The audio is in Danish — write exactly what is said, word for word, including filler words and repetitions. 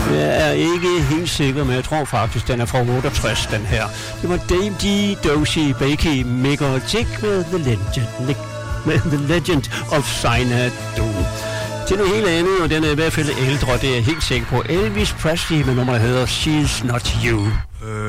Jeg er ikke helt sikker, men jeg tror faktisk, den er fra otteogtres, den her. Det var Dame D, Dozy, Bakey, Mega Tick med The Legend, med The Legend of Xanadu. Til noget helt andet, og den er i hvert fald ældre, det er jeg helt sikker på. Elvis Presley med nummer, der hedder She's Not You.